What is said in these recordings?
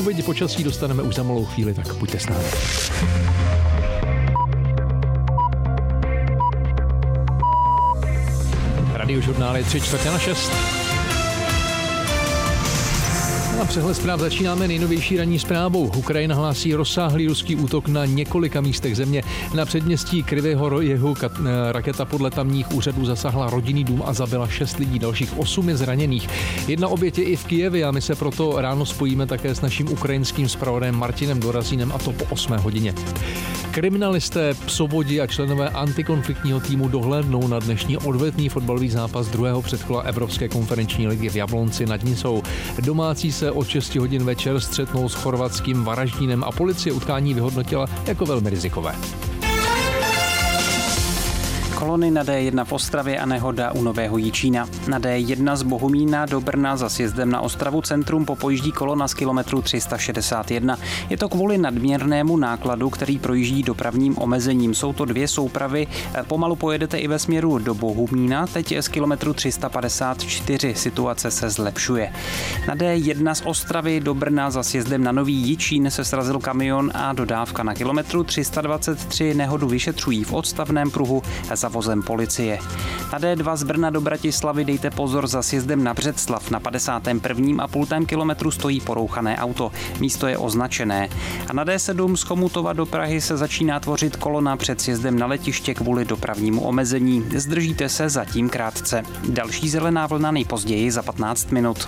Předpovědi počasí dostaneme už za malou chvíli, tak buďte s námi. Radiožurnál je 3/4/6. A přehled zpráv začínáme nejnovější ranní zprávou. Ukrajina hlásí rozsáhlý ruský útok na několika místech země. Na předměstí Kryvého Jihu raketa podle tamních úřadů zasáhla rodinný dům a zabila 6 lidí, dalších 8 je zraněných. Jedna oběť je i v Kyjevě a my se proto ráno spojíme také s naším ukrajinským zpravodajem Martinem Dorazínem, a to po 8 hodině. Kriminalisté, psovodi a členové antikonfliktního týmu dohlédnou na dnešní odvetný fotbalový zápas druhého předkola Evropské konferenční ligy v Jablonci nad Nisou. Domácí se od 6 hodin večer střetnou s chorvatským Varaždínem a policie utkání vyhodnotila jako velmi rizikové. Kolony na D1 v Ostravě a nehoda u Nového Jičína. Na D1 z Bohumína do Brna za sjezdem na Ostravu centrum popojíždí kolona z kilometru 361. Je to kvůli nadměrnému nákladu, který projíždí dopravním omezením. Jsou to 2 soupravy. Pomalu pojedete i ve směru do Bohumína. Teď z kilometru 354 situace se zlepšuje. Na D1 z Ostravy do Brna za sjezdem na Nový Jičín se srazil kamion a dodávka. Na kilometru 323 nehodu vyšetřují v odstavném pruhu za vozem policie. Na D2 z Brna do Bratislavy dejte pozor za sjezdem na Břeclav. Na 51,5 kilometru stojí porouchané auto. Místo je označené. A na D7 z Chomutova do Prahy se začíná tvořit kolona před sjezdem na letiště kvůli dopravnímu omezení. Zdržíte se zatím krátce. Další zelená vlna nejpozději za 15 minut.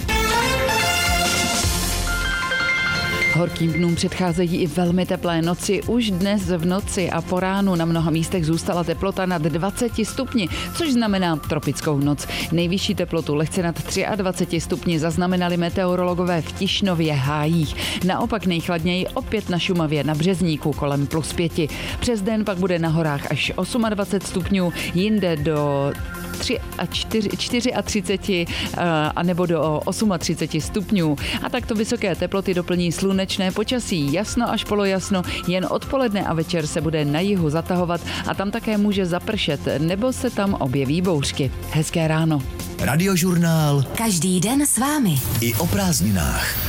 Horkým dnům předcházejí i velmi teplé noci. Už dnes v noci a po ránu na mnoha místech zůstala teplota nad 20 stupni, což znamená tropickou noc. Nejvyšší teplotu lehce nad 23 stupni zaznamenali meteorologové v Tišnově Hájích. Naopak nejchladněji opět na Šumavě na Březníku kolem +5. Přes den pak bude na horách až 28 stupňů, jinde do 34 a nebo do 38 stupňů. A takto vysoké teploty doplní slunečné počasí, jasno až polojasno, jen odpoledne a večer se bude na jihu zatahovat a tam také může zapršet, nebo se tam objeví bouřky. Hezké ráno. Radiožurnál. Každý den s vámi. I o prázdninách.